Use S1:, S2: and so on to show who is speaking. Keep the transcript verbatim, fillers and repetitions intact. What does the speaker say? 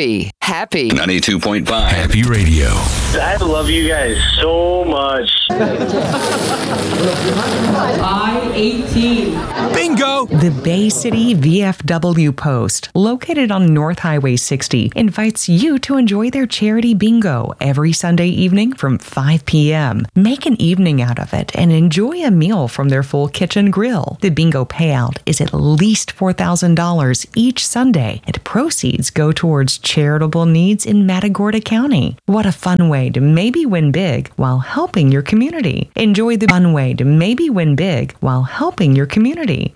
S1: Happy, happy.
S2: ninety-two point five
S3: Happy Radio.
S4: I love you guys so much.
S5: I eighteen.
S3: Bingo!
S6: The Bay City V F W Post, located on North Highway sixty, invites you to enjoy their charity bingo every Sunday evening from five p.m. Make an evening out of it and enjoy a meal from their full kitchen grill. The bingo payout is at least four thousand dollars each Sunday, and proceeds go towards charitable needs in Matagorda County. What a fun way to maybe win big while helping your community. Enjoy the fun way to maybe win big while helping your community.